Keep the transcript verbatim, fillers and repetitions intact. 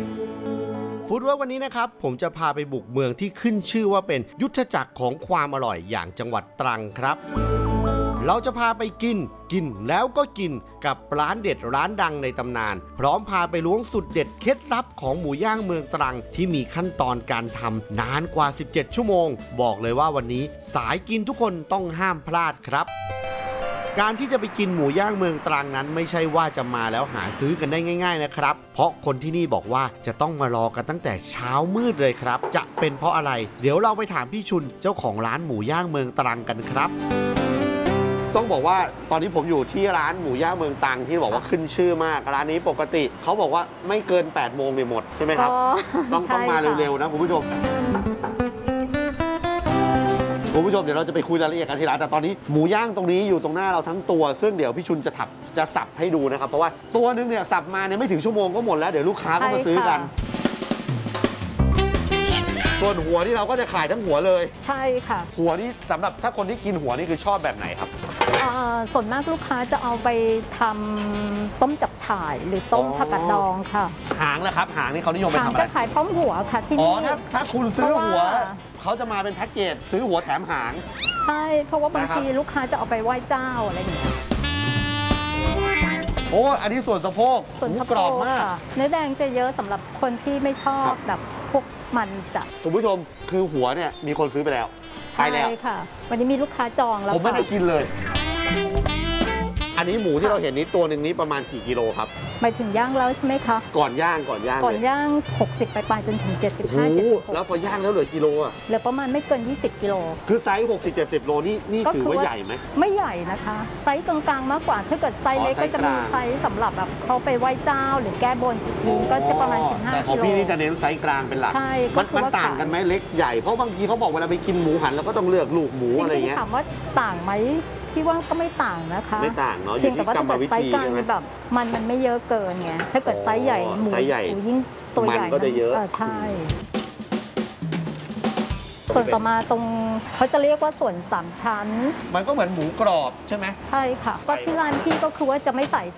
ฟู้ดเวิร์กวันนี้นะครับผมจะพาไปบุกเมืองที่ขึ้นชื่อว่าเป็นยุทธจักรของความอร่อยอย่างจังหวัดตรังครับเราจะพาไปกินกินแล้วก็กินกับร้านเด็ดร้านดังในตำนานพร้อมพาไปล้วงสุดเด็ดเคล็ดลับของหมูย่างเมืองตรังที่มีขั้นตอนการทำนานกว่าสิบเจ็ดชั่วโมงบอกเลยว่าวันนี้สายกินทุกคนต้องห้ามพลาดครับการที่จะไปกินหมูย่างเมืองตรังนั้นไม่ใช่ว่าจะมาแล้วหาซื้อกันได้ง่ายๆนะครับเพราะคนที่นี่บอกว่าจะต้องมารอกันตั้งแต่เช้ามืดเลยครับจะเป็นเพราะอะไรเดี๋ยวเราไปถามพี่ชุนเจ้าของร้านหมูย่างเมืองตรังกันครับต้องบอกว่าตอนนี้ผมอยู่ที่ร้านหมูย่างเมืองตรังที่บอกว่าขึ้นชื่อมากร้านนี้ปกติเขาบอกว่าไม่เกินแปดโมงเนี่ยหมดใช่ไหมครับต้องต้องมาเร็วๆนะคุณผู้ชมคุณผู้ชมเดี๋ยวเราจะไปคุยรายละเอียดกันทีหลังแต่ตอนนี้หมูย่างตรงนี้อยู่ตรงหน้าเราทั้งตัวซึ่งเดี๋ยวพี่ชุนจะถับจะสับให้ดูนะครับเพราะว่าตัวนึงเนี่ยสับมาเนี่ยไม่ถึงชั่วโมงก็หมดแล้วเดี๋ยวลูกค้าก็มาซื้อกันส่วนหัวที่เราก็จะขายทั้งหัวเลยใช่ค่ะหัวนี่สำหรับถ้าคนที่กินหัวนี่คือชอบแบบไหนครับส่วนมากลูกค้าจะเอาไปทำต้มจับฉ่ายหรือต้มผักกาดดองค่ะหางนะครับหางนี่เขานิยมไปทำอะไรหางจะขายพร้อมหัวค่ะที่นี่อ๋อถ้าถ้าคุณซื้อหัวเขาจะมาเป็นแพ็กเกจซื้อหัวแถมหางใช่เพราะว่าบางทีลูกค้าจะเอาไปไหว้เจ้าอะไรอย่างเงี้ยโอ้อันนี้ส่วนสะโพกส่วนสะโพกค่ะเนื้อแดงจะเยอะสำหรับคนที่ไม่ชอบแบบพวกมันจัดคุณผู้ชมคือหัวเนี่ยมีคนซื้อไปแล้วใช่แล้วค่ะวันนี้มีลูกค้าจองแล้วผมไม่ได้กินเลยอันนี้หมูที่เราเห็นนี้ตัวหนึ่งนี้ประมาณกี่กิโลครับหมายถึงย่างแล้วใช่ไหมคะก่อนย่างก่อนย่างก่อนย่างหกสิบไปปลายจนถึงเจ็ดสิบห้า เจ็ดสิบหกแล้วพอย่างแล้วเหลือกิโลอ่ะเหลือประมาณไม่เกินยี่สิบกิโลคือไซส์หกสิบ เจ็ดสิบโลนี่นี่ถือว่าใหญ่ไหมไม่ใหญ่นะคะไซส์กลางๆมากกว่าถ้าเกิดไซส์เล็กก็จะมีไซส์สำหรับแบบเขาไปไหว้เจ้าหรือแก้บนอีกก็จะประมาณสิบห้ากิโลแต่ของพี่นี่จะเน้นไซส์กลางเป็นหลักใช่มันต่างกันไหมเล็กใหญ่เพราะบางทีเขาบอกเวลาไปกินหมูหันเราก็ต้องเลือกลูกหมูอะไรเงี้ยถามว่าต่างไหมพี่ว่าก็ไม่ต่างนะคะไม่ต่างเนาะเพียงแต่ว่าถ้าเกิดไซส์กลางแบบมันมันไม่เยอะเกินไงถ้าเกิดไซส์ใหญ่หมูยิ่งตัวใหญ่ก็จะเยอะใช่ส่วนต่อมาตรงเขาจะเรียกว่าส่วนสามชั้นมันก็เหมือนหมูกรอบใช่ไหมใช่ค่ะก็ที่ร้านพี่ก็คือว่าจะไม่ใส่